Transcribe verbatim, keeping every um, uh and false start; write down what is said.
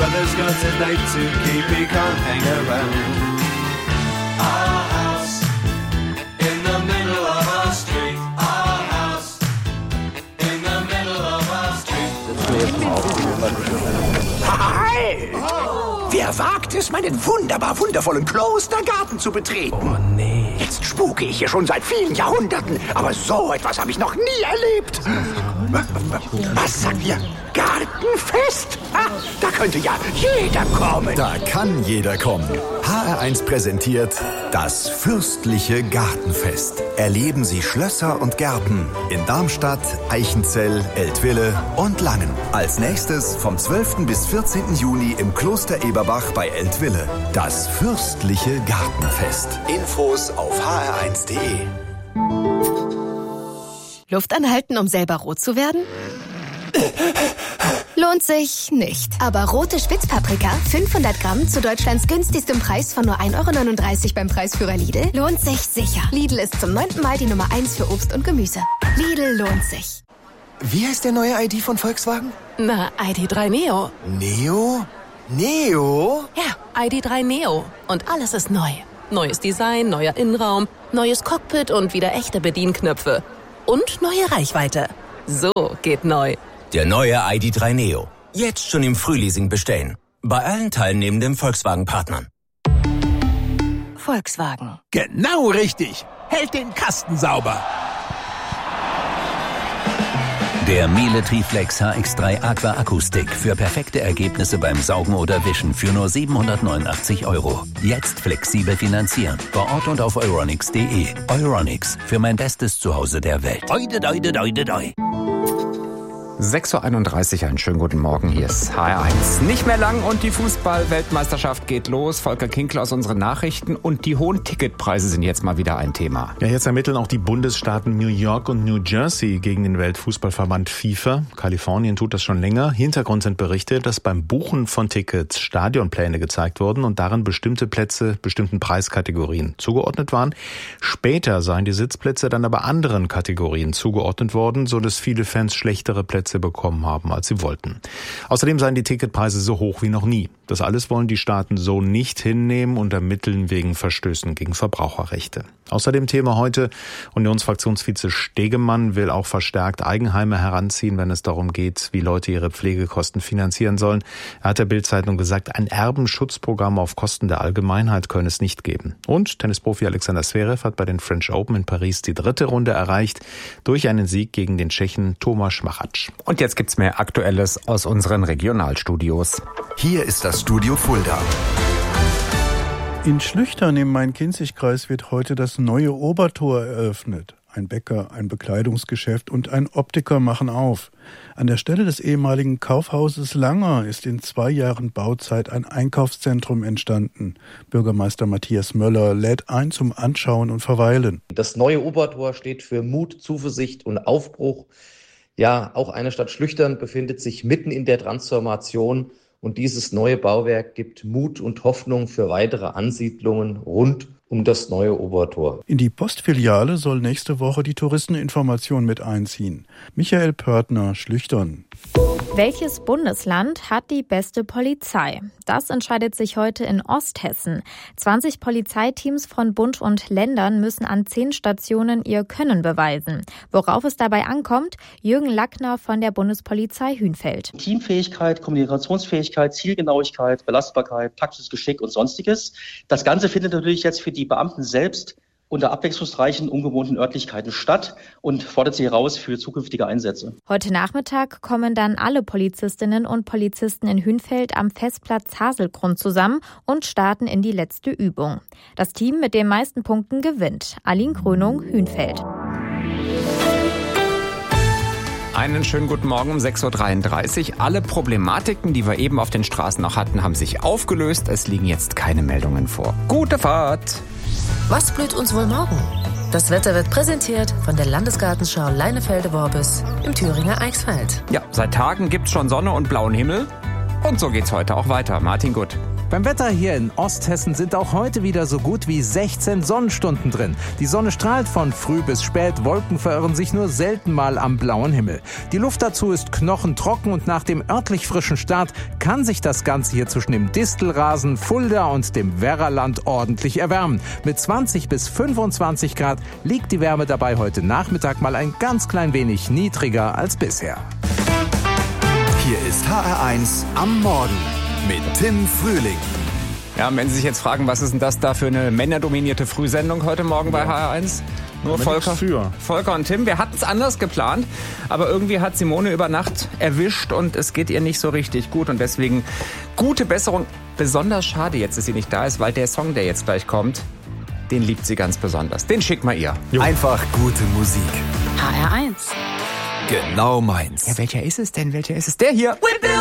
Mother's got a date to keep, he can't hang around. Our house in the middle of our street. Our house in the middle of our street. Hi! Oh. Wer wagt es, meinen wunderbar wundervollen Klostergarten zu betreten? Oh nee. Jetzt spuke ich hier schon seit vielen Jahrhunderten, aber so etwas habe ich noch nie erlebt. Was sagt ihr? Gartenfest? Ha, da könnte ja jeder kommen. Da kann jeder kommen. H R eins präsentiert das fürstliche Gartenfest. Erleben Sie Schlösser und Gärten in Darmstadt, Eichenzell, Eltville und Langen. Als nächstes vom zwölften bis vierzehnten Juni im Kloster Eberbach bei Eltville. Das fürstliche Gartenfest. Infos auf h r eins punkt d e. Luft anhalten, um selber rot zu werden? Lohnt sich nicht. Aber rote Spitzpaprika, fünfhundert Gramm zu Deutschlands günstigstem Preis von nur ein Euro neununddreißig beim Preisführer Lidl, lohnt sich sicher. Lidl ist zum neunten Mal die Nummer eins für Obst und Gemüse. Lidl lohnt sich. Wie heißt der neue I D von Volkswagen? Na, I D drei Neo. Neo? Neo? Ja, I D drei Neo. Und alles ist neu. Neues Design, neuer Innenraum, neues Cockpit und wieder echte Bedienknöpfe. Und neue Reichweite. So geht neu. Der neue I D drei Neo. Jetzt schon im Frühleasing bestellen. Bei allen teilnehmenden Volkswagen-Partnern. Volkswagen. Genau richtig. Hält den Kasten sauber. Der Miele Triflex H X drei Aqua Akkustick für perfekte Ergebnisse beim Saugen oder Wischen für nur siebenhundertneunundachtzig Euro. Jetzt flexibel finanzieren. Vor Ort und auf euronics punkt de. Euronics, für mein bestes Zuhause der Welt. Oide, doide, doide, doi. sechs Uhr einunddreißig, einen schönen guten Morgen, hier ist H R eins. Nicht mehr lang und die Fußball-Weltmeisterschaft geht los. Volker Kinkler aus unseren Nachrichten und die hohen Ticketpreise sind jetzt mal wieder ein Thema. Ja, jetzt ermitteln auch die Bundesstaaten New York und New Jersey gegen den Weltfußballverband FIFA. Kalifornien tut das schon länger. Hintergrund sind Berichte, dass beim Buchen von Tickets Stadionpläne gezeigt wurden und darin bestimmte Plätze bestimmten Preiskategorien zugeordnet waren. Später seien die Sitzplätze dann aber anderen Kategorien zugeordnet worden, so dass viele Fans schlechtere Plätze bekommen haben, als sie wollten. Außerdem seien die Ticketpreise so hoch wie noch nie. Das alles wollen die Staaten so nicht hinnehmen und ermitteln wegen Verstößen gegen Verbraucherrechte. Außerdem Thema heute, Unionsfraktionsvize Stegemann will auch verstärkt Eigenheime heranziehen, wenn es darum geht, wie Leute ihre Pflegekosten finanzieren sollen. Er hat der Bild-Zeitung gesagt, ein Erbenschutzprogramm auf Kosten der Allgemeinheit könne es nicht geben. Und Tennisprofi Alexander Zverev hat bei den French Open in Paris die dritte Runde erreicht, durch einen Sieg gegen den Tschechen Tomáš Machač. Und jetzt gibt's mehr Aktuelles aus unseren Regionalstudios. Hier ist das Studio Fulda. In Schlüchtern im Main-Kinzig-Kreis wird heute das neue Obertor eröffnet. Ein Bäcker, ein Bekleidungsgeschäft und ein Optiker machen auf. An der Stelle des ehemaligen Kaufhauses Langer ist in zwei Jahren Bauzeit ein Einkaufszentrum entstanden. Bürgermeister Matthias Möller lädt ein zum Anschauen und Verweilen. Das neue Obertor steht für Mut, Zuversicht und Aufbruch. Ja, auch eine Stadt Schlüchtern befindet sich mitten in der Transformation und dieses neue Bauwerk gibt Mut und Hoffnung für weitere Ansiedlungen rund um das neue Obertor. In die Postfiliale soll nächste Woche die Touristeninformation mit einziehen. Michael Pörtner, Schlüchtern. Welches Bundesland hat die beste Polizei? Das entscheidet sich heute in Osthessen. zwanzig Polizeiteams von Bund und Ländern müssen an zehn Stationen ihr Können beweisen. Worauf es dabei ankommt, Jürgen Lackner von der Bundespolizei Hünfeld. Teamfähigkeit, Kommunikationsfähigkeit, Zielgenauigkeit, Belastbarkeit, taktisches Geschick und Sonstiges. Das Ganze findet natürlich jetzt für die Beamten selbst unter abwechslungsreichen, ungewohnten Örtlichkeiten statt und fordert sie heraus für zukünftige Einsätze. Heute Nachmittag kommen dann alle Polizistinnen und Polizisten in Hünfeld am Festplatz Haselgrund zusammen und starten in die letzte Übung. Das Team mit den meisten Punkten gewinnt. Aline Krönung, Hünfeld. Einen schönen guten Morgen um sechs Uhr dreiunddreißig. Alle Problematiken, die wir eben auf den Straßen noch hatten, haben sich aufgelöst. Es liegen jetzt keine Meldungen vor. Gute Fahrt! Was blüht uns wohl morgen? Das Wetter wird präsentiert von der Landesgartenschau Leinefelde-Worbis im Thüringer Eichsfeld. Ja, seit Tagen gibt's schon Sonne und blauen Himmel. Und so geht's heute auch weiter. Martin Gutt. Beim Wetter hier in Osthessen sind auch heute wieder so gut wie sechzehn Sonnenstunden drin. Die Sonne strahlt von früh bis spät, Wolken verirren sich nur selten mal am blauen Himmel. Die Luft dazu ist knochentrocken und nach dem örtlich frischen Start kann sich das Ganze hier zwischen dem Distelrasen, Fulda und dem Werraland ordentlich erwärmen. Mit zwanzig bis fünfundzwanzig Grad liegt die Wärme dabei heute Nachmittag mal ein ganz klein wenig niedriger als bisher. Hier ist H R eins am Morgen mit Tim Frühling. Ja, wenn Sie sich jetzt fragen, was ist denn das da für eine männerdominierte Frühsendung heute Morgen bei H R eins? Nur Volker, Volker und Tim. Wir hatten es anders geplant, aber irgendwie hat Simone über Nacht erwischt und es geht ihr nicht so richtig gut und deswegen gute Besserung. Besonders schade jetzt, dass sie nicht da ist, weil der Song, der jetzt gleich kommt, den liebt sie ganz besonders. Den schickt mal ihr. Jo. Einfach gute Musik. H R eins. Genau meins. Ja, welcher ist es denn? Welcher ist es? Der hier.